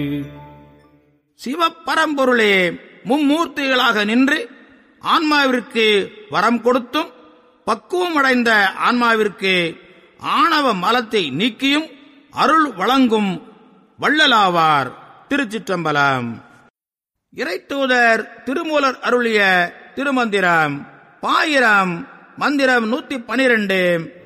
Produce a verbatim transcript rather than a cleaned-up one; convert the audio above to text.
சிவபரம்பொருளே மும்மூர்த்திகளாக நின்று ஆன்மாவிற்கு வரம் கொடுத்தும் பக்குவம் அடைந்த ஆன்மாவிற்கு ஆணவ மலத்தை நீக்கியும் அருள் வழங்கும் வள்ளலாவார். திருச்சிற்றம்பலம். இறைத்தூதர் திருமூலர் அருளிய திருமந்திரம் பாயிரம் மந்திரம் நூத்தி பனிரெண்டு.